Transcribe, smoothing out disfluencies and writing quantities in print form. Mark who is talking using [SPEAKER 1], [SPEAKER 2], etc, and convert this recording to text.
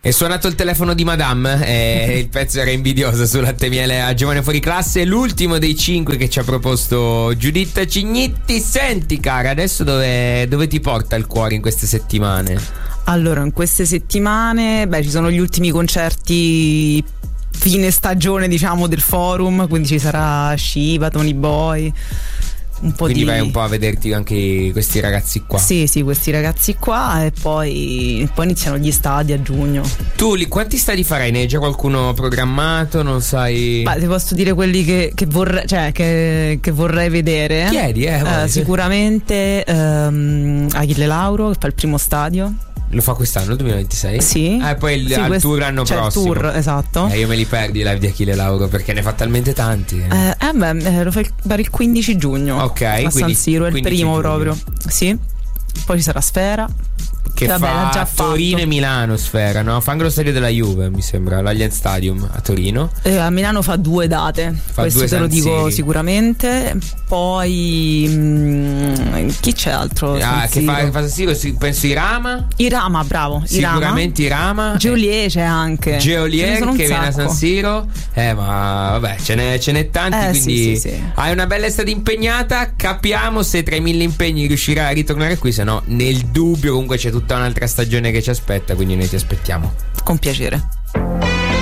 [SPEAKER 1] È suonato il telefono di Madame e il pezzo era invidioso su Latte e Miele a Giovane Fuori Classe, l'ultimo dei 5 che ci ha proposto Giuditta Cignitti. Senti cara, adesso dove ti porta il cuore in queste settimane?
[SPEAKER 2] Allora, in queste settimane ci sono gli ultimi concerti fine stagione, diciamo, del Forum, quindi ci sarà Shiva, Tony Boy,
[SPEAKER 1] quindi vai un po' a vederti anche questi ragazzi qua.
[SPEAKER 2] Sì, questi ragazzi qua, e poi iniziano gli stadi a giugno.
[SPEAKER 1] Tu quanti stadi farai? Ne hai già qualcuno programmato? Non sai?
[SPEAKER 2] Ti posso dire quelli che vorrei, che vorrei vedere.
[SPEAKER 1] Chiedi,
[SPEAKER 2] sicuramente Achille Lauro, che fa il primo stadio.
[SPEAKER 1] Lo fa quest'anno, 2026?
[SPEAKER 2] Sì.
[SPEAKER 1] Poi il tour l'anno prossimo.
[SPEAKER 2] Il tour, esatto.
[SPEAKER 1] Io me li perdi i live di Achille Lauro perché ne fa talmente tanti.
[SPEAKER 2] Lo fa per il 15 giugno.
[SPEAKER 1] Ok,
[SPEAKER 2] a San Siro, è il primo giugno. Proprio. Sì. Poi ci sarà Sfera.
[SPEAKER 1] Che fa
[SPEAKER 2] già
[SPEAKER 1] Torino e Milano Sfera, no? Fa anche lo stadio della Juve, mi sembra, l'Allianz Stadium a Torino.
[SPEAKER 2] A Milano fa 2 date, questo te lo dico sicuramente. Poi chi c'è altro?
[SPEAKER 1] Che fa San Siro, penso Irama,
[SPEAKER 2] bravo.
[SPEAKER 1] Sicuramente Irama.
[SPEAKER 2] Geolier c'è anche.
[SPEAKER 1] Geolier che viene a San Siro. Ma vabbè, ce n'è tanti, quindi
[SPEAKER 2] sì.
[SPEAKER 1] Hai una bella estate impegnata. Capiamo se tra i 1000 impegni riuscirai a ritornare qui, se no nel dubbio comunque c'è tutta un'altra stagione che ci aspetta, quindi noi ti aspettiamo.
[SPEAKER 2] Con piacere.